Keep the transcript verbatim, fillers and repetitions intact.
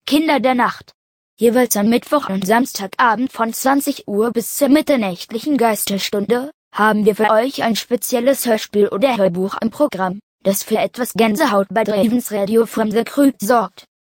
Kinder der Nacht. Jeweils am Mittwoch und Samstagabend von zwanzig Uhr bis zur mitternächtlichen Geisterstunde haben wir für euch ein spezielles Hörspiel oder Hörbuch im Programm, das für etwas Gänsehaut bei Dravens Radio from the Crypt sorgt.